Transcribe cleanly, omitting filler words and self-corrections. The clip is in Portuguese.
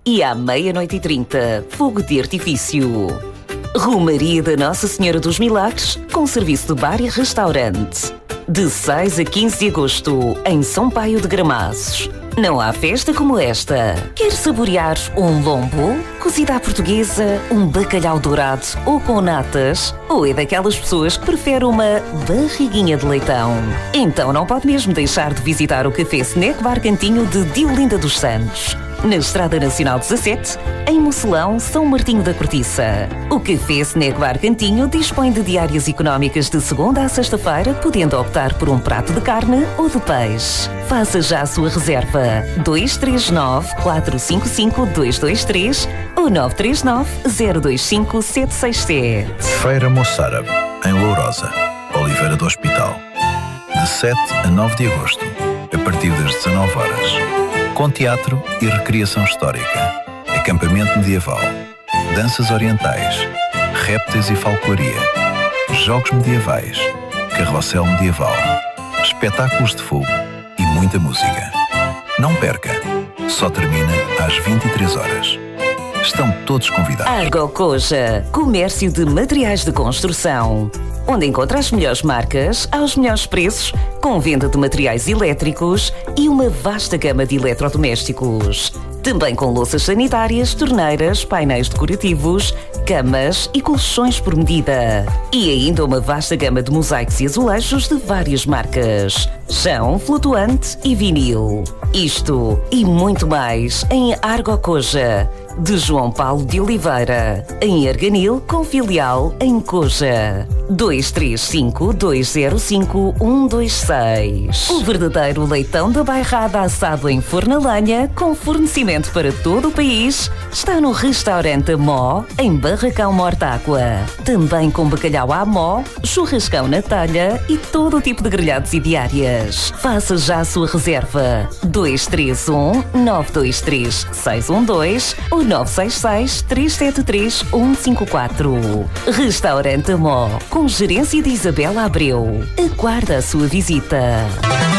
e à 00:30, fogo de artifício. Romaria da Nossa Senhora dos Milagres, com serviço de bar e restaurante. De 6 a 15 de agosto, em São Paio de Gramaços. Não há festa como esta. Quer saborear um lombo, cozida à portuguesa, um bacalhau dourado ou com natas? Ou é daquelas pessoas que prefere uma barriguinha de leitão? Então não pode mesmo deixar de visitar o Café Snack Bar Cantinho de Diolinda dos Santos, na Estrada Nacional 17, em Mocelão, São Martinho da Cortiça. O Café Snack Bar Cantinho dispõe de diárias económicas de segunda a sexta-feira, podendo optar por um prato de carne ou de peixe. Faça já a sua reserva 239-455-223 ou 939-025-767. Feira Moçárabe, em Lourosa, Oliveira do Hospital. De 7 a 9 de agosto, a partir das 19 horas. Com teatro e recriação histórica, acampamento medieval, danças orientais, répteis e falcoaria, jogos medievais, carrossel medieval, espetáculos de fogo e muita música. Não perca, só termina às 23 horas. Estão todos convidados. Argocoja, comércio de materiais de construção, onde encontra as melhores marcas aos melhores preços, com venda de materiais elétricos e uma vasta gama de eletrodomésticos. Também com louças sanitárias, torneiras, painéis decorativos, camas e colchões por medida. E ainda uma vasta gama de mosaicos e azulejos de várias marcas. Chão, flutuante e vinil. Isto e muito mais em Argocoja, de João Paulo de Oliveira, em Arganil, com filial em Coja. 235-205-126. O verdadeiro leitão da bairrada assado em forno a lenha, com fornecimento para todo o país, está no restaurante Mó, em Barracão Mortágua. Também com bacalhau à mó, churrascão na telha e todo o tipo de grelhados e diárias. Faça já a sua reserva 231-923-612 ou 966-373-154. Restaurante Mó, com gerência de Isabela Abreu. Aguarda a sua visita.